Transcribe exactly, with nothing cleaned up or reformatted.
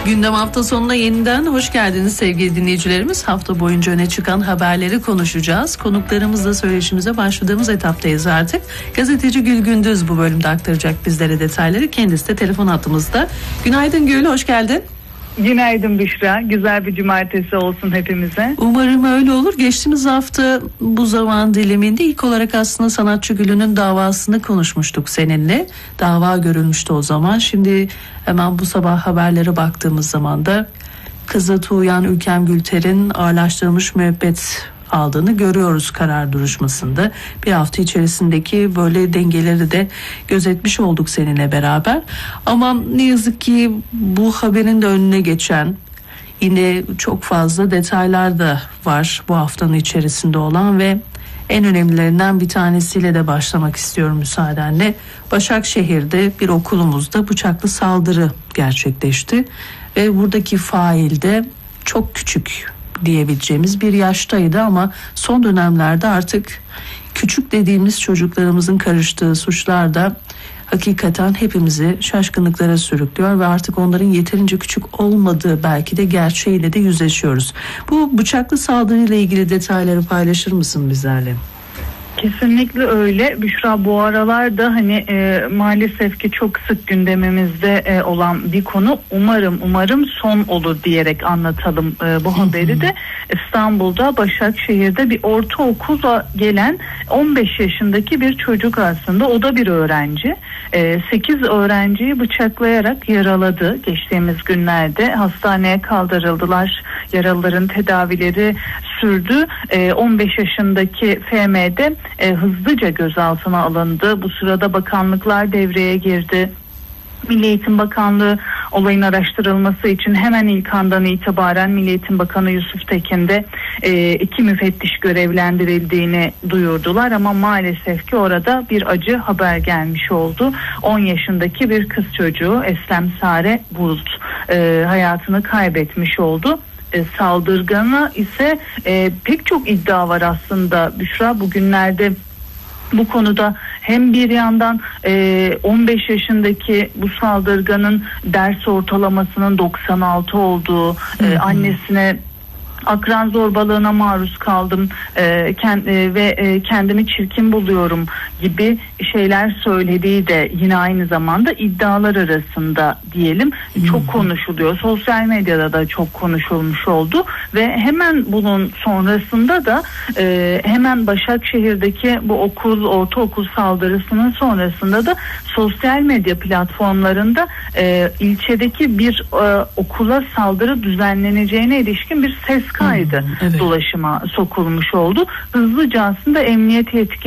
Gündem hafta sonuna yeniden hoş geldiniz sevgili dinleyicilerimiz. Hafta boyunca öne çıkan haberleri konuşacağız. Konuklarımızla söyleşimize başladığımız etaptayız artık. Gazeteci Gül Gündüz bu bölümde aktaracak bizlere detayları. Kendisi de telefon hattımızda. Günaydın Gül, hoş geldin. Günaydın Büşra. Güzel bir cumartesi olsun hepimize. Umarım öyle olur. Geçtiğimiz hafta bu zaman diliminde ilk olarak aslında sanatçı Gül'ünün davasını konuşmuştuk seninle. Dava görülmüştü o zaman. Şimdi hemen bu sabah haberlere baktığımız zaman da kızı Tuğyan Ülkem Gülter'in ağırlaştırılmış müebbet aldığını görüyoruz karar duruşmasında. Bir hafta içerisindeki böyle dengeleri de gözetmiş olduk seninle beraber. Ama ne yazık ki bu haberin de önüne geçen yine çok fazla detaylar da var bu haftanın içerisinde olan ve en önemlilerinden bir tanesiyle de başlamak istiyorum müsaadenle. Başakşehir'de bir okulumuzda bıçaklı saldırı gerçekleşti ve buradaki fail de çok küçük diyebileceğimiz bir yaştaydı ama son dönemlerde artık küçük dediğimiz çocuklarımızın karıştığı suçlar da hakikaten hepimizi şaşkınlıklara sürüklüyor ve artık onların yeterince küçük olmadığı belki de gerçeğiyle de yüzleşiyoruz. Bu bıçaklı saldırıyla ilgili detayları paylaşır mısın bizlerle? Kesinlikle öyle. Büşra, bu aralarda hani e, maalesef ki çok sık gündemimizde e, olan bir konu. Umarım umarım son olur diyerek anlatalım e, bu haberi de. İstanbul'da Başakşehir'de bir ortaokula gelen on beş yaşındaki bir çocuk aslında. O da bir öğrenci. E, sekiz öğrenciyi bıçaklayarak yaraladı. Geçtiğimiz günlerde hastaneye kaldırıldılar. Yaralıların tedavileri sürdü. E, on beş yaşındaki F M'de e, hızlıca gözaltına alındı. Bu sırada bakanlıklar devreye girdi. Milli Eğitim Bakanlığı olayın araştırılması için hemen ilk andan itibaren Milli Eğitim Bakanı Yusuf Tekin de e, iki müfettiş görevlendirildiğini duyurdular ama maalesef ki orada bir acı haber gelmiş oldu. on yaşındaki bir kız çocuğu Eslem Sare Bulut e, hayatını kaybetmiş oldu. E, saldırgana ise e, pek çok iddia var aslında Büşra. Bugünlerde bu konuda hem bir yandan e, on beş yaşındaki bu saldırganın ders ortalamasının doksan altı olduğu, e, annesine akran zorbalığına maruz kaldım e, kend, e, ve e, kendimi çirkin buluyorum gibi şeyler söylediği de yine aynı zamanda iddialar arasında diyelim. Hmm. Çok konuşuluyor. Sosyal medyada da çok konuşulmuş oldu ve hemen bunun sonrasında da e, hemen Başakşehir'deki bu okul, ortaokul saldırısının sonrasında da sosyal medya platformlarında e, ilçedeki bir e, okula saldırı düzenleneceğine ilişkin bir ses kaydı hmm, evet. dolaşıma sokulmuş oldu. Hızlıca aslında emniyet yetkili